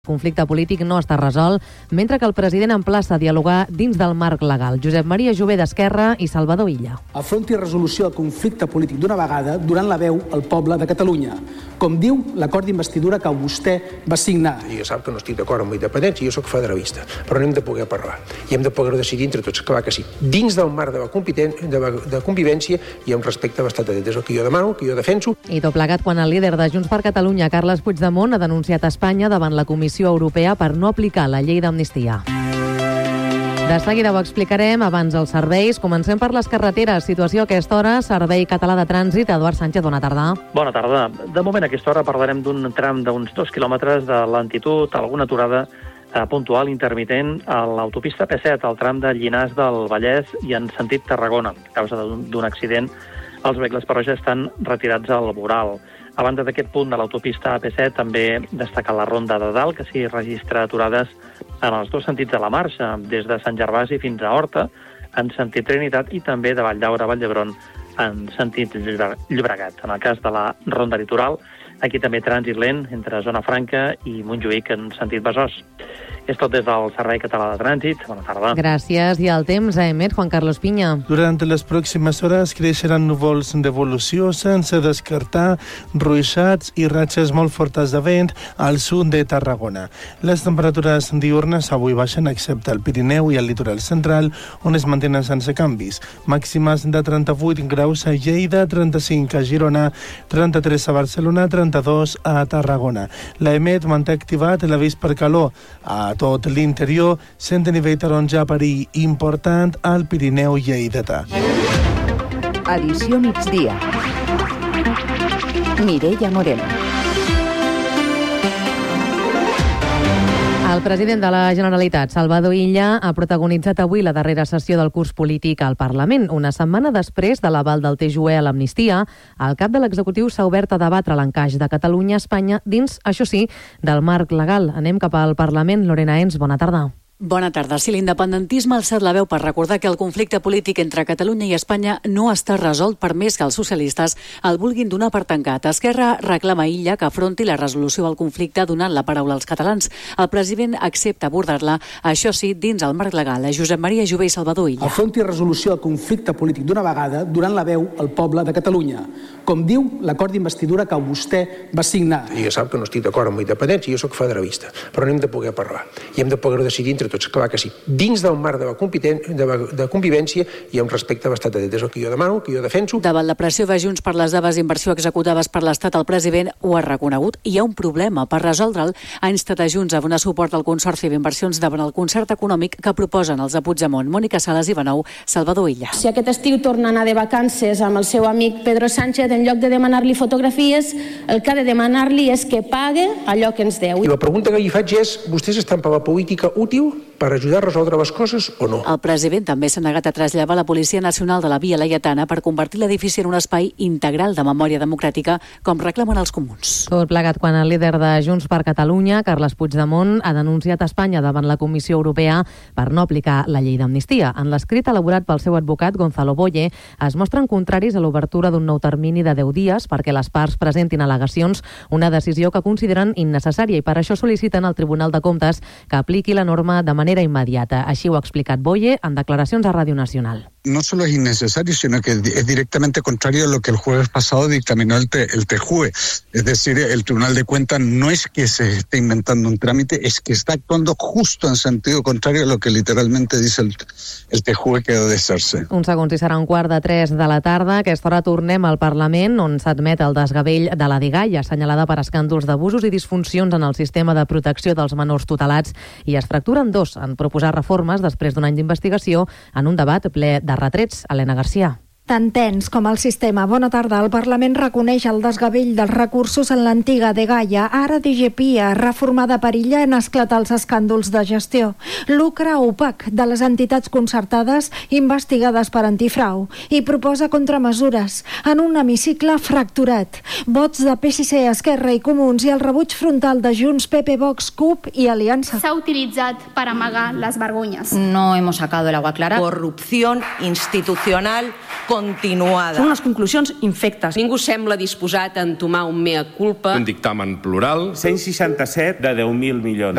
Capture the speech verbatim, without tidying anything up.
El conflicte polític no està resolt, mentre que el president emplaça a dialogar dins del marc legal. Josep Maria Jové d'Esquerra i Salvador Illa. Afronti i resolució del conflicte polític d'una vegada donant la veu al poble de Catalunya, com diu l'acord d'investidura que vostè va signar. I ja sap que no estic d'acord amb la independència, jo soc federalista, però n'hem de poder parlar i hem de poder decidir entre tots, clar que sí, dins del marc de la, de, de convivència i amb respecte a l'estat de dret. És el que jo demano, que jo defenso. I tot plegat quan el líder de Junts per Catalunya, Carles Puigdemont, ha denunciat a Espanya davant la Comissió Europea per no aplicar la llei d'amnistia. De seguida ho explicarem. Abans els serveis. Comencem per les carreteres. Situació a aquesta hora, Servei Català de Trànsit. Eduard Sánchez, bona tarda. Bona tarda. De moment a aquesta hora parlarem d'un tram d'uns dos quilòmetres de lentitud, alguna aturada eh, puntual intermitent a l'autopista P set, al tram de Llinars del Vallès i en sentit Tarragona. A causa d'un accident, els vehicles per ja estan retirats al voral. A banda d'aquest punt de l'autopista A P set, també destaca la Ronda de Dalt, que s'hi registra aturades en els dos sentits de la marxa, des de Sant Gervasi fins a Horta, en sentit Trinitat, i també de Valldaura a Vall d'Hebron, en sentit Llobregat. En el cas de la Ronda Litoral, aquí també trànsit lent entre Zona Franca i Montjuïc en sentit Besòs. És tot des del Servei Català de Trànsit. Bona tarda. Gràcies. I el temps a emet Juan Carlos Piña. Durant les pròximes hores creixeran núvols d'evolució sense descartar ruixats i ratxes molt fortes de vent al sud de Tarragona. Les temperatures diurnes avui baixen excepte al Pirineu i al litoral central, on es mantenen sense canvis. Màximes de trenta-vuit graus a Lleida, trenta-cinc a Girona, trenta-tres a Barcelona, trenta-dos a Tarragona. La EMET manté activat l'avís per calor a tot l'interior, sent de nivell taronja perill important al Pirineu lleidatà. Edició migdia. Mireia Moreno. El president de la Generalitat, Salvador Illa, ha protagonitzat avui la darrera sessió del curs polític al Parlament. Una setmana després de l'aval del T J U E a l'amnistia, el cap de l'executiu s'ha obert a debatre l'encaix de Catalunya a Espanya dins, això sí, del marc legal. Anem cap al Parlament. Lorena Ens, bona tarda. Bona tarda. Si l'independentisme ha alçat la veu per recordar que el conflicte polític entre Catalunya i Espanya no està resolt per més que els socialistes el vulguin donar per tancat, Esquerra reclama a Illa que afronti la resolució del conflicte donant la paraula als catalans. El president accepta abordar-la, això sí, dins el marc legal. Josep Maria Jové i Salvador Illa. Afronti i resolució del conflicte polític d'una vegada donant la veu al poble de Catalunya, com diu l'acord d'investidura que vostè va signar. I ja sap que no estic d'acord amb la independència, jo sóc federalista, però n'hem de poder parlar i hem de poder decidir entre tots, clar que sí, dins del marc de la, de, de convivència i amb respecte a l'estat de dret. És el que jo demano, que jo defenso. Davant la pressió de Junts per les dades d'inversió executades per l'Estat, el president ho ha reconegut. Hi ha un problema. Per resoldre'l, ha instat a Junts a donar suport al Consorci d'Inversions davant el concert econòmic que proposen els de Puigdemont. Mònica Sales i Benou, Salvador Illa. Si aquest estiu torna a anar de vacances amb el seu amic Pedro Sánchez, en lloc de demanar-li fotografies, el que ha de demanar-li és que pague allò que ens deu. I la pregunta que li faig és, vostès estan per la política útil per ajudar a resoldre les coses o no? El president també s'ha negat a traslladar la Policia Nacional de la Via Laietana per convertir l'edifici en un espai integral de memòria democràtica, com reclamen els comuns. Tot plegat quan el líder de Junts per Catalunya, Carles Puigdemont, ha denunciat a Espanya davant la Comissió Europea per no aplicar la llei d'amnistia. En l'escrit elaborat pel seu advocat, Gonzalo Boye, es mostren contraris a l'obertura d'un nou termini de deu dies perquè les parts presentin al·legacions, una decisió que consideren innecessària i per això sol·liciten al Tribunal de Comptes que apliqui la norma de manera inmediata. Així ho ha explicat Boye en declaracions a Radio Nacional. No solo es innecesario, sino que es directamente contrario a lo que el jueves pasado dictaminó el, T, el T J U E. Es decir, el Tribunal de Cuentas no es que se esté inventando un trámite, es que está actuando justo en sentido contrario a lo que literalmente dice el, el T J U E que ha de hacerse. Un segons i serà un quart de tres de la tarda. A aquesta hora tornem al Parlament, on s'admet el desgavell de la dgaia, assenyalada per escàndols d'abusos i disfuncions en el sistema de protecció dels menors tutelats, i es fracturen dos en proposar reformes després d'un any d'investigació en un debat ple de retrets. Helena Garcia. Tan tens com el sistema. Bona tarda. El Parlament reconeix el desgavell dels recursos en l'antiga dgaia. Ara D G P I A, reformada per Illa, en esclatar els escàndols de gestió. Lucre opac de les entitats concertades investigades per antifrau i proposa contramesures en un hemicicle fracturat. Vots de P S C, Esquerra i Comuns i el rebuig frontal de Junts, P P, Vox, CUP i Aliança. S'ha utilitzat para amagar les vergonyes. No hemos sacado el agua clara. Corrupción institucional continuada. Són unes conclusions infectes. Ningú sembla disposat a entomar un mea culpa. Un dictamen plural. cent seixanta-set de deu mil milions.